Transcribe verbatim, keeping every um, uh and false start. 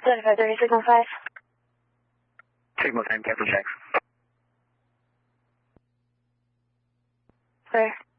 seventy-five thirty, signal five. Signal time, cancel checks. Clear.